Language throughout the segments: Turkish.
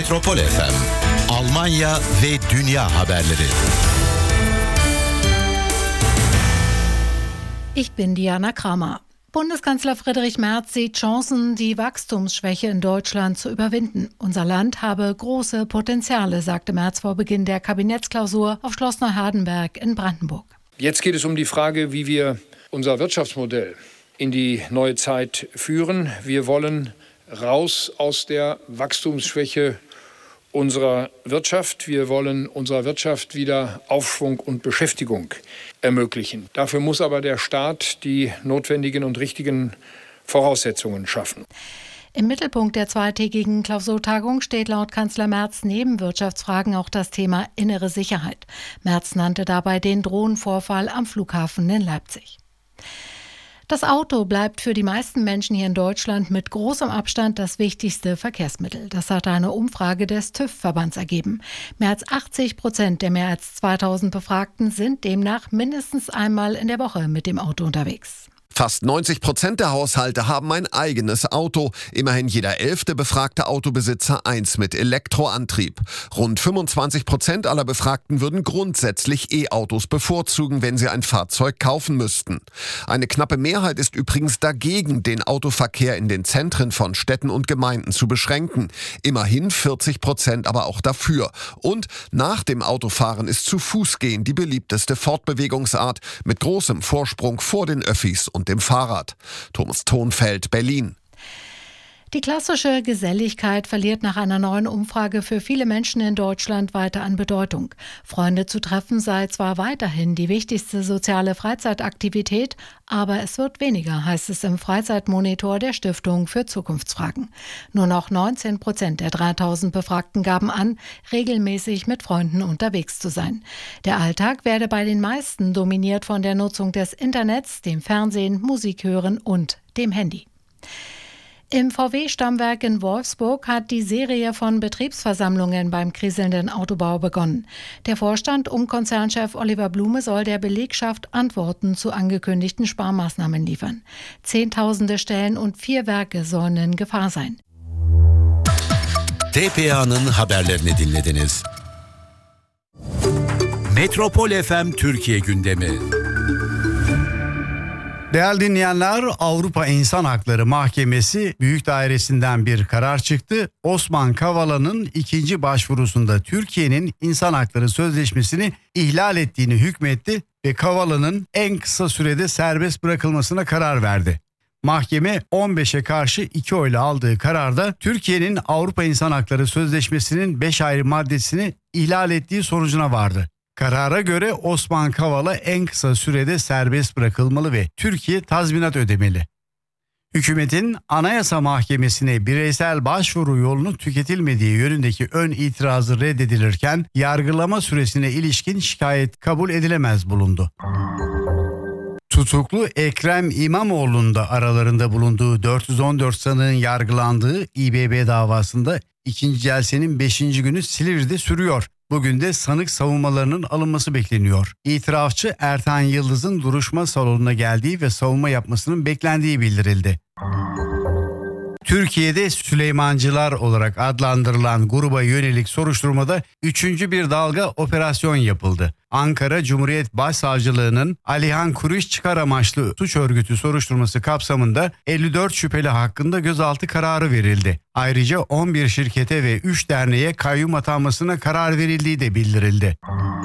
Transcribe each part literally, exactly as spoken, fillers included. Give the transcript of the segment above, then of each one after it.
Metropol F M, Almanya ve dünya haberleri. Ich bin Diana Kramer. Bundeskanzler Friedrich Merz sieht Chancen, die Wachstumsschwäche in Deutschland zu überwinden. Unser Land habe große Potenziale, sagte Merz vor Beginn der Kabinettsklausur auf Schloss Neuhardenberg in Brandenburg. Jetzt geht es um die Frage, wie wir unser Wirtschaftsmodell in die neue Zeit führen. Wir wollen raus aus der Wachstumsschwäche unserer Wirtschaft. Wir wollen unserer Wirtschaft wieder Aufschwung und Beschäftigung ermöglichen. Dafür muss aber der Staat die notwendigen und richtigen Voraussetzungen schaffen. Im Mittelpunkt der zweitägigen Klausurtagung steht laut Kanzler Merz neben Wirtschaftsfragen auch das Thema innere Sicherheit. Merz nannte dabei den Drohnenvorfall am Flughafen in Leipzig. Das Auto bleibt für die meisten Menschen hier in Deutschland mit großem Abstand das wichtigste Verkehrsmittel. Das hat eine Umfrage des TÜV-Verbands ergeben. Mehr als achtzig Prozent der mehr als zweitausend Befragten sind demnach mindestens einmal in der Woche mit dem Auto unterwegs. Fast neunzig Prozent der Haushalte haben ein eigenes Auto. Immerhin jeder elfte befragte Autobesitzer eins mit Elektroantrieb. Rund fünfundzwanzig Prozent aller Befragten würden grundsätzlich E-Autos bevorzugen, wenn sie ein Fahrzeug kaufen müssten. Eine knappe Mehrheit ist übrigens dagegen, den Autoverkehr in den Zentren von Städten und Gemeinden zu beschränken. Immerhin vierzig Prozent aber auch dafür. Und nach dem Autofahren ist zu Fuß gehen die beliebteste Fortbewegungsart mit großem Vorsprung vor den Öffis und dem Fahrrad. Thomas Thonfeld, Berlin. Die klassische Geselligkeit verliert nach einer neuen Umfrage für viele Menschen in Deutschland weiter an Bedeutung. Freunde zu treffen sei zwar weiterhin die wichtigste soziale Freizeitaktivität, aber es wird weniger, heißt es im Freizeitmonitor der Stiftung für Zukunftsfragen. Nur noch neunzehn Prozent der dreitausend Befragten gaben an, regelmäßig mit Freunden unterwegs zu sein. Der Alltag werde bei den meisten dominiert von der Nutzung des Internets, dem Fernsehen, Musik hören und dem Handy. Im V W-Stammwerk in Wolfsburg hat die Serie von Betriebsversammlungen beim kriselnden Autobau begonnen. Der Vorstand um Konzernchef Oliver Blume soll der Belegschaft Antworten zu angekündigten Sparmaßnahmen liefern. Zehntausende Stellen und vier Werke sollen in Gefahr sein. T P A'nın haberlerini dinlediniz. Metropol F M Türkiye gündemi. Değerli dinleyenler, Avrupa İnsan Hakları Mahkemesi Büyük Dairesi'nden bir karar çıktı. Osman Kavala'nın ikinci başvurusunda Türkiye'nin İnsan Hakları Sözleşmesi'ni ihlal ettiğini hükmetti ve Kavala'nın en kısa sürede serbest bırakılmasına karar verdi. Mahkeme on beşe karşı iki oyla aldığı kararda Türkiye'nin Avrupa İnsan Hakları Sözleşmesi'nin beş ayrı maddesini ihlal ettiği sonucuna vardı. Karara göre Osman Kavala en kısa sürede serbest bırakılmalı ve Türkiye tazminat ödemeli. Hükümetin Anayasa Mahkemesi'ne bireysel başvuru yolunu tüketilmediği yönündeki ön itirazı reddedilirken yargılama süresine ilişkin şikayet kabul edilemez bulundu. Tutuklu Ekrem İmamoğlu'nun da aralarında bulunduğu dört yüz on dört sanığın yargılandığı İ B B davasında ikinci celsenin beşinci günü Silivri'de sürüyor. Bugün de sanık savunmalarının alınması bekleniyor. İtirafçı Ertan Yıldız'ın duruşma salonuna geldiği ve savunma yapmasının beklendiği bildirildi. Türkiye'de Süleymancılar olarak adlandırılan gruba yönelik soruşturmada üçüncü bir dalga operasyon yapıldı. Ankara Cumhuriyet Başsavcılığı'nın Alihan Kuruş çıkar amaçlı suç örgütü soruşturması kapsamında elli dört şüpheli hakkında gözaltı kararı verildi. Ayrıca on bir şirkete ve üç derneğe kayyum atanmasına karar verildiği de bildirildi.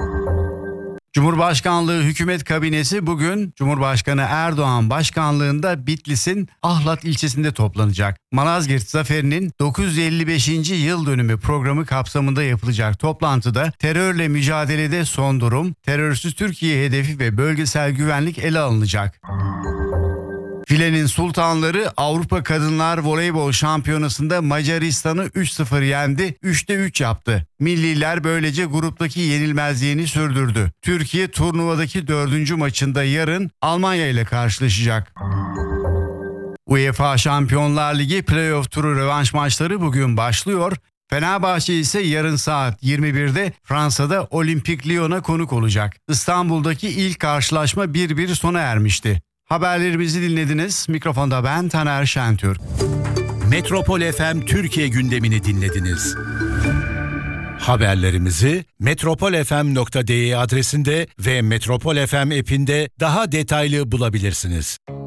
Cumhurbaşkanlığı Hükümet Kabinesi bugün Cumhurbaşkanı Erdoğan başkanlığında Bitlis'in Ahlat ilçesinde toplanacak. Malazgirt Zaferi'nin dokuz yüz elli beşinci yıl dönümü programı kapsamında yapılacak toplantıda terörle mücadelede son durum, terörsüz Türkiye hedefi ve bölgesel güvenlik ele alınacak. Filenin Sultanları Avrupa Kadınlar Voleybol Şampiyonası'nda Macaristan'ı üç sıfır yendi, üçte üç yaptı. Milliler böylece gruptaki yenilmezliğini sürdürdü. Türkiye turnuvadaki dördüncü maçında yarın Almanya ile karşılaşacak. UEFA Şampiyonlar Ligi playoff turu rövanş maçları bugün başlıyor. Fenerbahçe ise yarın saat yirmi birde Fransa'da Olimpik Lyon'a konuk olacak. İstanbul'daki ilk karşılaşma bir bir sona ermişti. Haberlerimizi dinlediniz. Mikrofonda ben Taner Şentürk. Metropol F M Türkiye gündemini dinlediniz. Haberlerimizi metropolfm nokta de adresinde ve Metropol F M app'inde daha detaylı bulabilirsiniz.